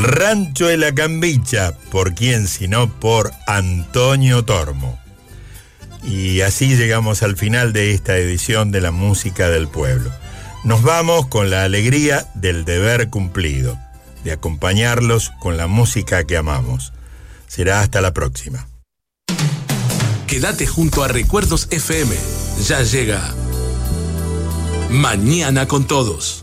Rancho de la Cambicha, ¿por quién sino por Antonio Tormo? Y así llegamos al final de esta edición de la Música del Pueblo. Nos vamos con la alegría del deber cumplido, de acompañarlos con la música que amamos. Será hasta la próxima. Quédate junto a Recuerdos FM. Ya llega Mañana con Todos.